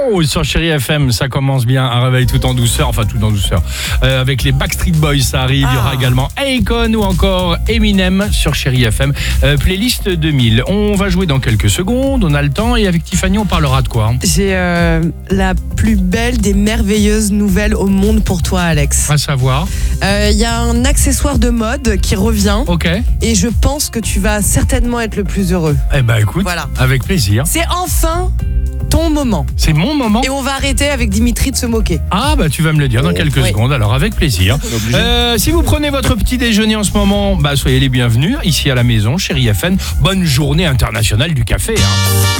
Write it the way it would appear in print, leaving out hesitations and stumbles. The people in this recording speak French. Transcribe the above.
Wow, sur Chérie FM, ça commence bien, un réveil tout en douceur, avec les Backstreet Boys, ça arrive, il y aura également Akon ou encore Eminem sur Chérie FM, playlist 2000. On va jouer dans quelques secondes, on a le temps, et avec Tiffany, on parlera de quoi? J'ai la plus belle des merveilleuses nouvelles au monde pour toi, Alex. À savoir? Il y a un accessoire de mode qui revient. Ok. Et je pense que tu vas certainement être le plus heureux. Eh ben écoute, Voilà. avec plaisir. C'est enfin ton moment. C'est mon moment. Et on va arrêter avec Dimitri de se moquer. Ah bah tu vas me le dire dans quelques secondes, alors avec plaisir. Si vous prenez votre petit déjeuner en ce moment, soyez les bienvenus ici à la maison, Chérie FM. Bonne journée internationale du café.